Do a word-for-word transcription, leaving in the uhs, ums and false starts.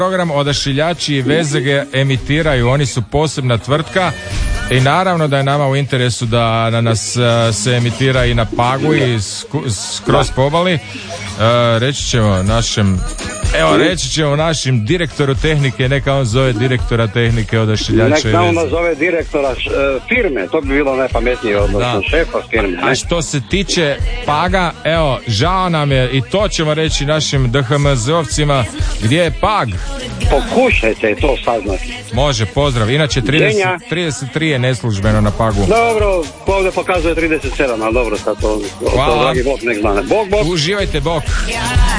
Program Odašiljači i veze ga emitiraju, oni su posebna tvrtka i naravno da je nama u interesu da na nas uh, se emitira i na Pagu i skroz po obali. Uh, reći ćemo našem Evo, reći ćemo našim direktoru tehnike, neka on zove direktora tehnike Odašiljača i neka veze. on zove direktora uh, firme, to bi bilo najpametnije, odnosno šefa firme. A što se tiče Paga, evo, žao nam je i to ćemo reći našim D H M Z-ovcima, gdje je Pag? Pokušajte to saznati. Može, pozdrav. Inače trideset, trideset tri je neslužbeno na Pagu. Dobro, ovdje pokazuje trideset sedam, ali dobro, sad to, to, to dragi Bog nek zna. Bog, Bog. Uživajte, Bog.